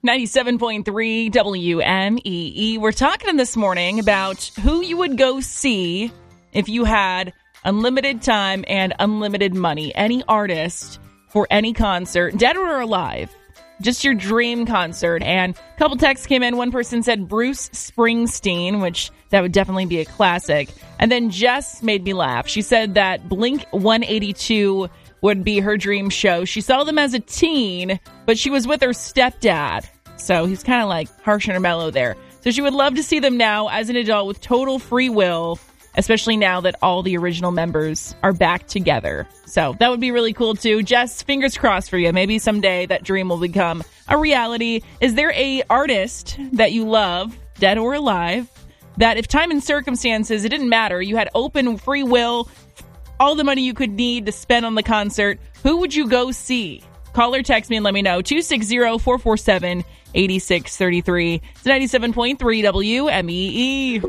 97.3 WMEE. We're talking this morning about who you would go see if you had unlimited time and unlimited money. Any artist for any concert, dead or alive. Just your dream concert. And a couple texts came in. One person said Bruce Springsteen, which that would definitely be a classic. And then Jess made me laugh. She said that Blink 182 would be her dream show. She saw them as a teen, but she was with her stepdad. So he's kind of like harsh and mellow there. So she would love to see them now as an adult with total free will, especially now that all the original members are back together. So that would be really cool too. Jess, fingers crossed for you. Maybe someday that dream will become a reality. Is there a artist that you love, dead or alive, that if time and circumstances, it didn't matter, you had open free will, all the money you could need to spend on the concert, who would you go see? Call or text me and let me know. 260-447-8633. It's 97.3 WMEE.